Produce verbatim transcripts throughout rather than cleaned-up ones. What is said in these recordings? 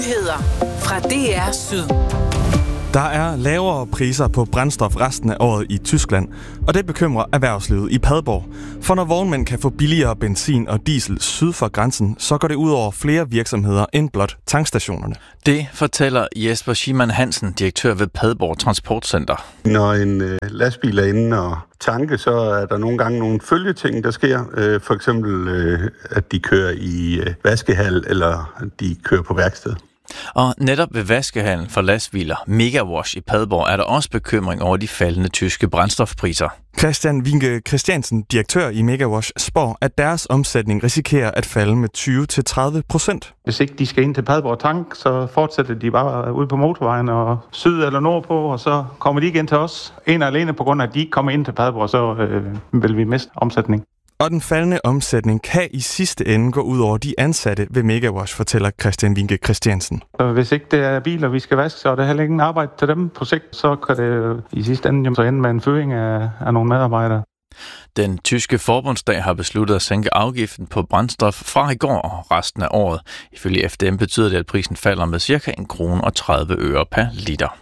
Nyheder fra D R Syd. Der er lavere priser på brændstof resten af året i Tyskland, og det bekymrer erhvervslivet i Padborg. For når vognmænd kan få billigere benzin og diesel syd for grænsen, så går det ud over flere virksomheder end blot tankstationerne. Det fortæller Jesper Schimann Hansen, direktør ved Padborg Transportcenter. Når en øh, lastbil er inde og tanke, så er der nogle gange nogle følgeting, der sker. Øh, for eksempel, øh, at de kører i øh, vaskehal, eller de kører på værksted. Og netop ved vaskehallen for lastbiler Megawash i Padborg er der også bekymring over de faldende tyske brændstofpriser. Christian Winke Christiansen, direktør i Megawash, spår, at deres omsætning risikerer at falde med tyve til tredive procent. Hvis ikke de skal ind til Padborg Tank, så fortsætter de bare ude på motorvejen og syd eller nordpå, og så kommer de igen til os. En og alene på grund af, at de ikke kommer ind til Padborg, så øh, vil vi miste omsætning. Og den faldende omsætning kan i sidste ende gå ud over de ansatte ved Megawash, fortæller Christian Winke Christiansen. Hvis ikke det er biler, vi skal vaske, så er der heller ingen arbejde til dem på sigt. Så kan det i sidste ende så ende med en fyring af, af nogle medarbejdere. Den tyske forbundsdag har besluttet at sænke afgiften på brændstof fra i går og resten af året. Ifølge F D M betyder det, at prisen falder med cirka en krone og tredive øre per liter.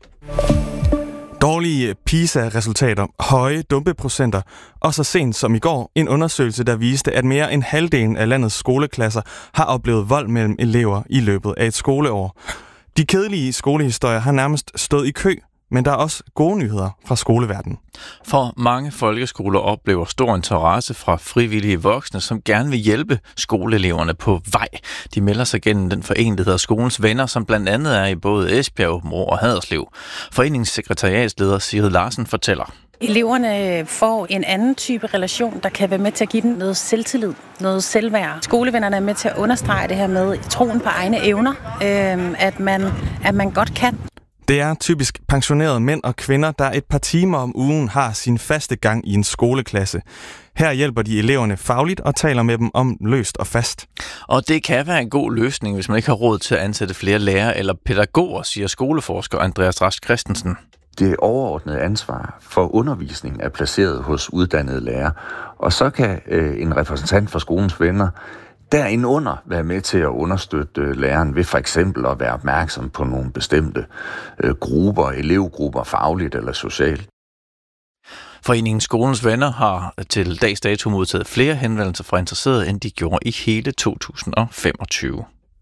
Dårlige PISA-resultater, høje dumpeprocenter og så sent som i går en undersøgelse, der viste, at mere end halvdelen af landets skoleklasser har oplevet vold mellem elever i løbet af et skoleår. De kedelige skolehistorier har nærmest stået i kø, men der er også gode nyheder fra skoleverdenen. For mange folkeskoler oplever stor interesse fra frivillige voksne, som gerne vil hjælpe skoleeleverne på vej. De melder sig gennem den forening, der hedder Skolens Venner, som blandt andet er i både Esbjerg, Aabenraa og Haderslev. Foreningens sekretariatsleder Sigrid Larsen fortæller. Eleverne får en anden type relation, der kan være med til at give dem noget selvtillid, noget selvværd. Skolevennerne er med til at understrege det her med troen på egne evner, øh, at, man, at man godt kan. Det er typisk pensionerede mænd og kvinder, der et par timer om ugen har sin faste gang i en skoleklasse. Her hjælper de eleverne fagligt og taler med dem om løst og fast. Og det kan være en god løsning, hvis man ikke har råd til at ansætte flere lærere eller pædagoger, siger skoleforsker Andreas Rask Christensen. Det overordnede ansvar for undervisning er placeret hos uddannede lærere, og så kan øh, en repræsentant for Skolens Venner derindunder være med til at understøtte læreren ved for eksempel at være opmærksom på nogle bestemte øh, grupper, elevgrupper, fagligt eller socialt. Foreningen Skolens Venner har til dags dato modtaget flere henvendelser fra interesserede, end de gjorde i hele to tusind og femogtyve.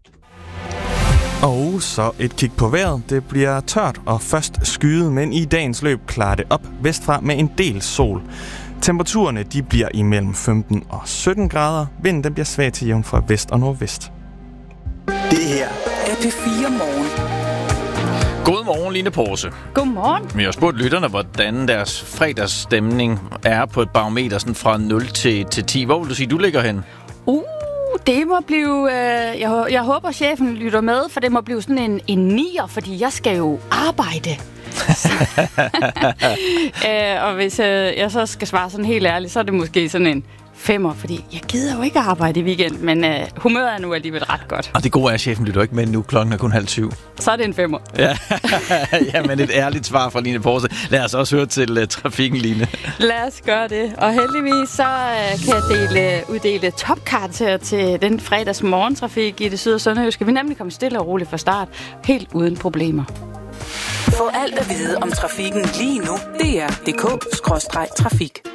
Og så et kig på vejret. Det bliver tørt og først skyet, men i dagens løb klarer det op vestfra med en del sol. Temperaturerne de bliver imellem femten og sytten grader. Vinden den bliver svag til jævn fra vest og nordvest. Det her er P fire Morgen. Godmorgen, Line Porse. Godmorgen. Vi har spurgt lytterne, hvordan deres fredagsstemning er på et barometer sådan fra nul til ti. Hvor vil du sige, du ligger hen? Uh, det må blive... Øh, jeg, jeg håber, chefen lytter med, for det må blive sådan en, en nier, fordi jeg skal jo arbejde. øh, og hvis øh, jeg så skal svare sådan helt ærligt, så er det måske sådan en femmer, fordi jeg gider jo ikke arbejde i weekend, men øh, humøret er nu alligevel ret godt. Og det gode er, at chefen lytter ikke med nu, klokken er kun halv syv. Så er det en femmer. Ja, Jamen et ærligt svar fra Line Porse. Lad os også høre til uh, trafikken, Line. Lad os gøre det. Og heldigvis så uh, kan jeg dele, uddele topkarakter til den fredags morgentrafik i det syd- og sønderjyske. Vi nemlig komme stille og roligt fra start, helt uden problemer. Få alt at vide om trafikken lige nu. D R punktum d k skråstreg trafik.